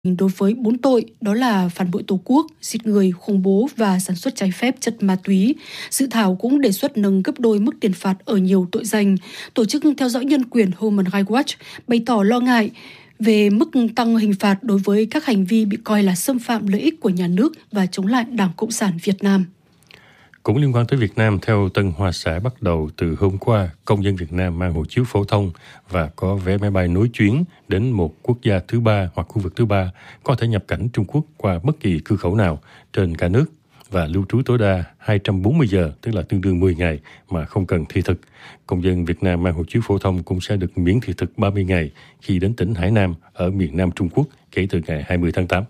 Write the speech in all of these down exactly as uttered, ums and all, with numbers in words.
đối với bốn tội, đó là phản bội Tổ quốc, giết người, khủng bố và sản xuất trái phép chất ma túy. Dự thảo cũng đề xuất nâng gấp đôi mức tiền phạt ở nhiều tội danh. Tổ chức theo dõi nhân quyền Human Rights Watch bày tỏ lo ngại về mức tăng hình phạt đối với các hành vi bị coi là xâm phạm lợi ích của nhà nước và chống lại Đảng Cộng sản Việt Nam. Cũng liên quan tới Việt Nam, theo Tân Hoa Xã, bắt đầu từ hôm qua, công dân Việt Nam mang hộ chiếu phổ thông và có vé máy bay nối chuyến đến một quốc gia thứ ba hoặc khu vực thứ ba có thể nhập cảnh Trung Quốc qua bất kỳ cửa khẩu nào trên cả nước và lưu trú tối đa hai trăm bốn mươi giờ, tức là tương đương mười ngày mà không cần thị thực. Công dân Việt Nam mang hộ chiếu phổ thông cũng sẽ được miễn thị thực ba mươi ngày khi đến tỉnh Hải Nam ở miền Nam Trung Quốc kể từ ngày hai mươi tháng tám.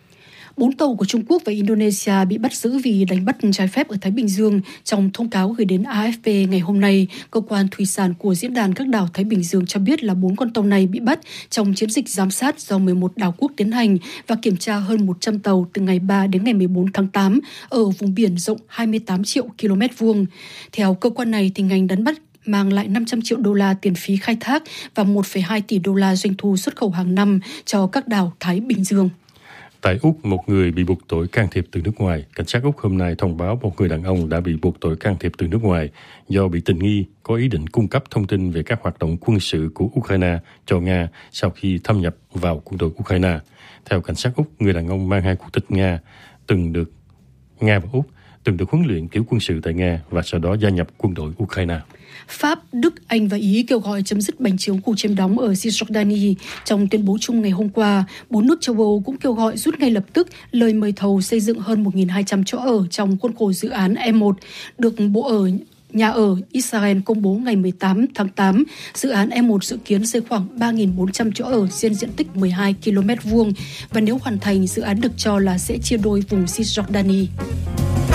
Bốn tàu của Trung Quốc và Indonesia bị bắt giữ vì đánh bắt trái phép ở Thái Bình Dương. Trong thông cáo gửi đến a ép pê ngày hôm nay, cơ quan thủy sản của Diễn đàn các đảo Thái Bình Dương cho biết là bốn con tàu này bị bắt trong chiến dịch giám sát do mười một đảo quốc tiến hành và kiểm tra hơn một trăm tàu từ ngày ba đến ngày mười bốn tháng tám ở vùng biển rộng hai mươi tám triệu ki lô mét vuông. Theo cơ quan này, thì ngành đánh bắt mang lại năm trăm triệu đô la tiền phí khai thác và một phẩy hai tỷ đô la doanh thu xuất khẩu hàng năm cho các đảo Thái Bình Dương. Tại Úc, một người bị buộc tội can thiệp từ nước ngoài. Cảnh sát Úc hôm nay thông báo một người đàn ông đã bị buộc tội can thiệp từ nước ngoài do bị tình nghi có ý định cung cấp thông tin về các hoạt động quân sự của Ukraine cho Nga sau khi thâm nhập vào quân đội Ukraine. Theo cảnh sát Úc, người đàn ông mang hai quốc tịch Nga, từng được Nga và Úc, từng được huấn luyện kiểu quân sự tại Nga và sau đó gia nhập quân đội Ukraine. Pháp, Đức, Anh và Ý kêu gọi chấm dứt bành trướng khu chiếm đóng ở Cisjordania. Trong tuyên bố chung ngày hôm qua, bốn nước châu Âu cũng kêu gọi rút ngay lập tức lời mời thầu xây dựng hơn một nghìn hai trăm chỗ ở trong khuôn khổ dự án E một được Bộ ở Nhà ở Israel công bố ngày mười tám tháng tám. Dự án E một dự kiến xây khoảng ba nghìn bốn trăm chỗ ở trên diện tích mười hai ki lô mét vuông và nếu hoàn thành, dự án được cho là sẽ chia đôi vùng Cisjordania.